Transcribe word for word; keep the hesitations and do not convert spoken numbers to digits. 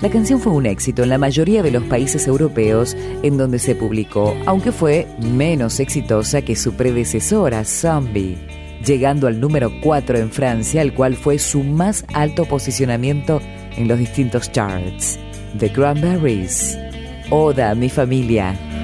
La canción fue un éxito en la mayoría de los países europeos en donde se publicó, aunque fue menos exitosa que su predecesora, Zombie, llegando al número cuatro en Francia, el cual fue su más alto posicionamiento en los distintos charts. The Cranberries, Oda a mi familia.